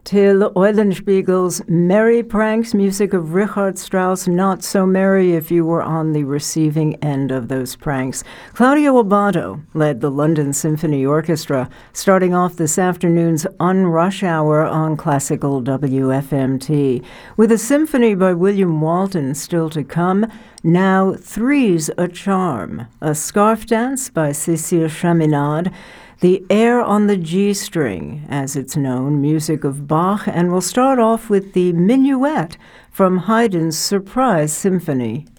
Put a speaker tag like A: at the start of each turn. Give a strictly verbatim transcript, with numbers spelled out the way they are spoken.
A: Till Eulenspiegel's Merry Pranks, music of Richard Strauss, not so merry if you were on the receiving end of those pranks. Claudio Abbado led the London Symphony Orchestra, starting off this afternoon's Unrush Hour on Classical W F M T. With a symphony by William Walton still to come, now Three's a Charm, a scarf dance by Cécile Chaminade, the Air on the G String, as it's known, music of Bach, and we'll start off with the Minuet from Haydn's Surprise Symphony.